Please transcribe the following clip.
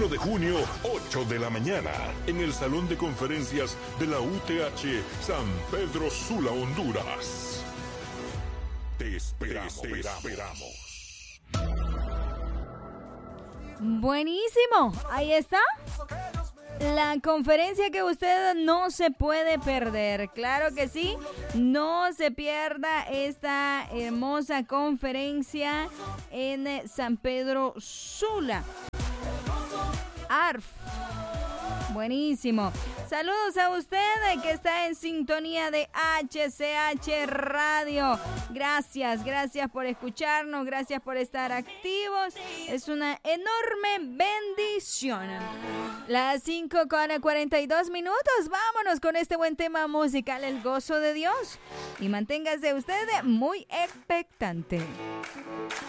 21 de junio, 8 de la mañana, en el Salón de Conferencias de la UTH San Pedro Sula, Honduras. Te esperamos. Buenísimo, ahí está. La conferencia que usted no se puede perder. Claro que sí, no se pierda esta hermosa conferencia en San Pedro Sula. ARF. Buenísimo. Saludos a usted que está en sintonía de HCH Radio. Gracias por escucharnos, gracias por estar activos. Es una enorme bendición. Las 5:42. Vámonos con este buen tema musical, El Gozo de Dios. Y manténgase usted muy expectante.